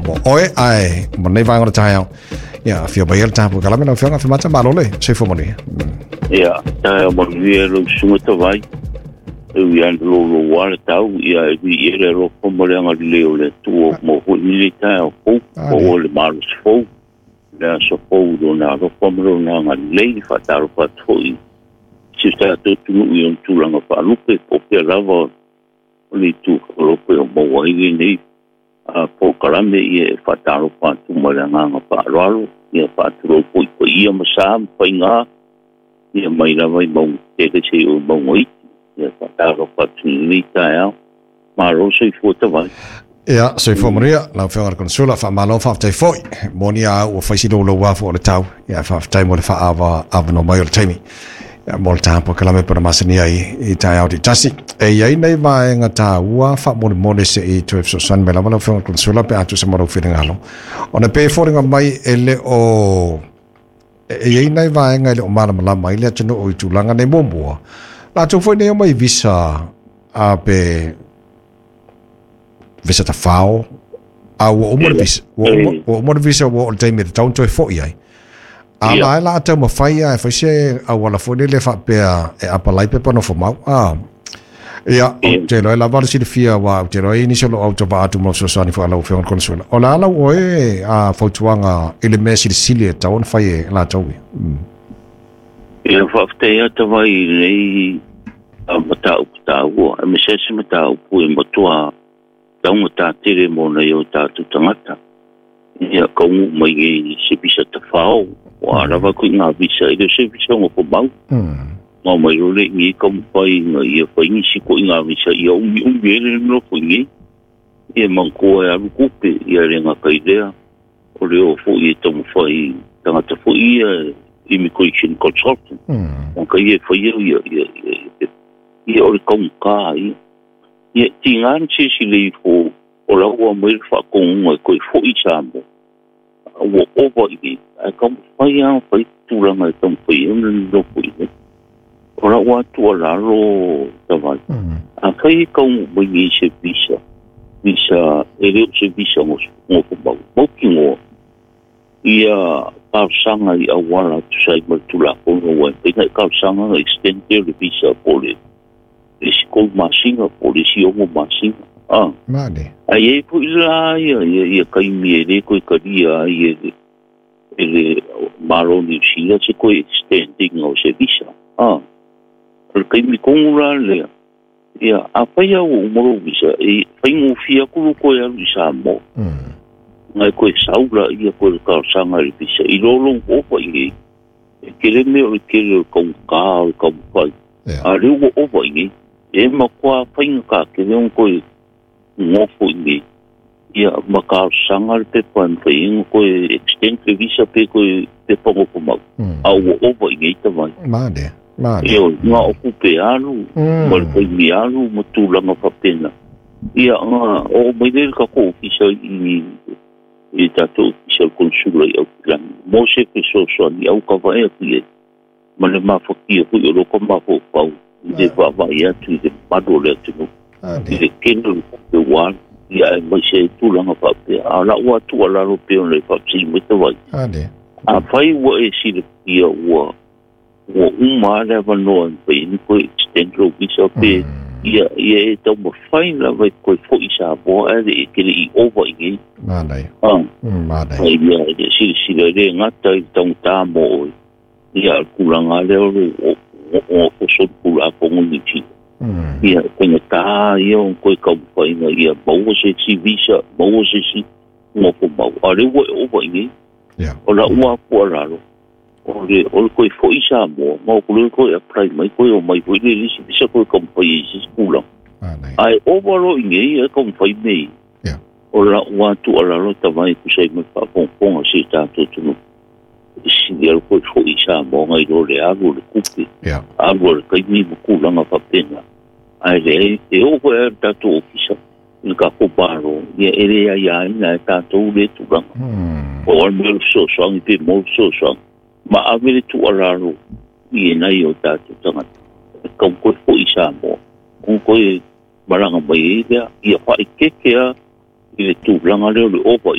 mo oe ai mo nei vai ngora tayo ya fio bayer tapo kala mena fio nga fio mata malo le se fo mo ni ya ta mo ni lo sunga to vai e ia lo wala tau ia e ro como le nga leo le tu mo ni ta o le malos fo la so fo do na ro como na nga le fa ta ro pa toi si sta tu un tu langa pa lupe o pe lava le tu lo pe mo wai ni po kalame ia whataro pātu maranganga pāroaro, ia pāturo poi ia masām, painga, ia mai rawai mau teke se o mau iti, ia whataro pātu ni tae au, maro sei fuatawai. Ia, sei fuamaria, lau whiangar konsula, whamalo whaftai foi, moni a ua whaisino lo wafu o le tau, ia whaftai mo le whaawa no mai o le taimi. Mo le tāpo kalame para masani ai I tae au di tasi. E iai nei vae ngata ua wha mone se I tu efso san me lama lau whiangar konsula pe atu se marau whiringalo. O na pe fōringa mai ele o... E iai nei vae ngai le o marama lama ile atino o I tūlanga nei mōmua. La tō fwoi nei o mai visa a pe... Visa ta whao. A ua omore visa. Ua omore visa ua o le teimi te taun toi fōi ai. Ala la ata ma fai ai fai se a wala fo le fa pe e apalai pe pono fo mau ia te lo la vale si fia wa te lo ini solo auto ba atu mo so sani fo ala o fe konsola o la o e a fo tuanga ele mesi de silia ta on fai la tawi ia fa te ata vai nei a mata upta o a me se mata upu e motua taunga ta tere mo na yo ta tu tangata ia kau mai se bisa ta fao wa rava ku nga visa I se visa ngo po mau ma mai role ngi kom pai nga ia pai ni si ko nga visa ia le no po ngi e man ko ya ku pe ia le nga ka idea o le o fo I tom fai tanga ta fo ia immigration consultant on ka ia fo ia o le kom ka ia tingan si le fo o la o mai fa ko ngo ko fo I chambo o over I come fai a fai tūranga I come fai no fai ora wa tuala ro tawai a fai kau mai se visa ele se visa mo mo kingo ia kausanga I awala tu sai mo tula ko no pena kausanga extend the visa pole esse com machinga polisi o machinga Mane. Ai pu ila ia kai miere ko karia ele malo ni sia se ko extending o se visa. Por kai mi kongura le. Ia apa ia o mo visa e fai mo fia ko ia visa mo. Ngai ko saula ia ko ka sanga visa I lolo o pa I kele me o kele ko ka ko pai. A le o pa I e ma kwa fai ka ke on ko ngofo ni ia makar sangal pe pan fai ko extend visa pe ko pe pongo ko mau au over ngai tamai made eu nga ocupe alu mal ko mi alu mutulanga pa pena ia o mai del ka ko visa I tato visa konsula au plan mo se pe so ni au ka vai ki mane ma foki ko yo ko ma fo pau de va ia tu de madole tu I kendo the one ia mai se tūlanga pape ala ua tuala ro pe on le papi mo te vai a fai wa e si le ia ua uma le va no pe ni ko extend ro visa pe ia e to mo fai la vai ko fo isa bo e ke I over I mane ia si le ngata I tong ta mo ia kulanga le o so kula ko ni ia kwenye taa ia koi kaupai na ia maua se si visa maua se si ngoko mau ale ua e owa ingi o la ua kua raro o le koi fo isa mo mau kule koi apply mai koi o mai koi le lisi visa koi kaupai I si skula ai owa ro ingi ia kaupai mei o la ua tu ala ro tamai kusai mai pa pongponga si tato tunu si ia koi fo isa mo ngai ro le agu le kupi agu le kai mi mukulanga pa pena ai le e o ko tato ofisa I ka ko baro ia ere ia ina tato le tu ranga o me so I pe mo so ma avele tu alaro I na I o tato tanga ka ko fo isa mo ko maranga mai ia fa I kekea I le tu ranga le o